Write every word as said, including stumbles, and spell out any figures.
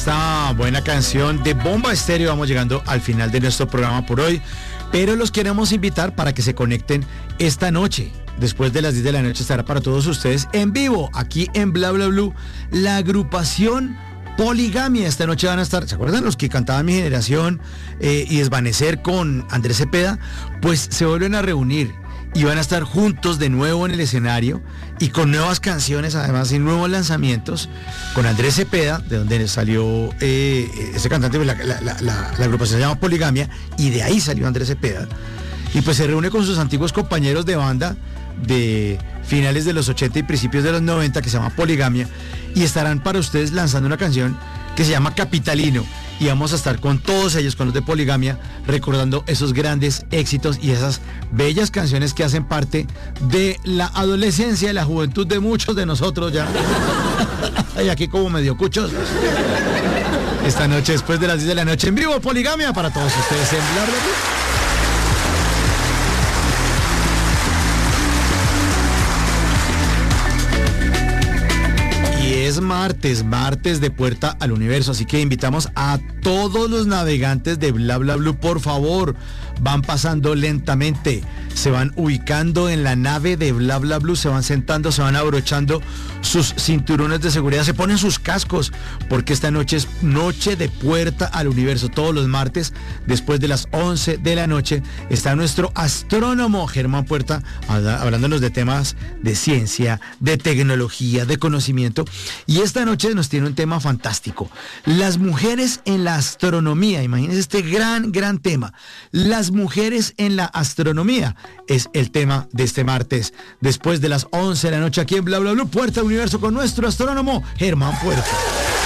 Esta buena canción de Bomba Estéreo, vamos llegando al final de nuestro programa por hoy, pero los queremos invitar para que se conecten esta noche. Después de las diez de la noche estará para todos ustedes en vivo, aquí en Bla Bla Blue, la agrupación Poligamia. Esta noche van a estar, ¿se acuerdan los que cantaban Mi Generación eh, y Desvanecer con Andrés Cepeda? Pues se vuelven a reunir y van a estar juntos de nuevo en el escenario y con nuevas canciones, además, y nuevos lanzamientos, con Andrés Cepeda, de donde salió eh, ese cantante. La, la, la, la, la agrupación se llama Poligamia y de ahí salió Andrés Cepeda, y pues se reúne con sus antiguos compañeros de banda de finales de los ochenta y principios de los noventa, que se llama Poligamia, y estarán para ustedes lanzando una canción que se llama Capitalino, y vamos a estar con todos ellos, con los de Poligamia, recordando esos grandes éxitos y esas bellas canciones que hacen parte de la adolescencia y la juventud de muchos de nosotros ya. Y aquí como medio cuchos. Esta noche, después de las diez de la noche, en vivo, Poligamia para todos ustedes en Bla Bla Bla. Es martes, martes de Puerta al Universo, así que invitamos a todos los navegantes de Bla Bla Blue, por favor, van pasando lentamente, se van ubicando en la nave de Bla Bla Blue, se van sentando, se van abrochando sus cinturones de seguridad, se ponen sus cascos, porque esta noche es noche de Puerta al Universo. Todos los martes, después de las once de la noche, está nuestro astrónomo Germán Puerta hablándonos de temas de ciencia, de tecnología, de conocimiento. Y esta noche nos tiene un tema fantástico: las mujeres en la astronomía. Imagínense este gran, gran tema. Las mujeres en la astronomía es el tema de este martes, después de las once de la noche, aquí en Bla Bla Blue, Puerta al Universo, con nuestro astrónomo Germán Puerta.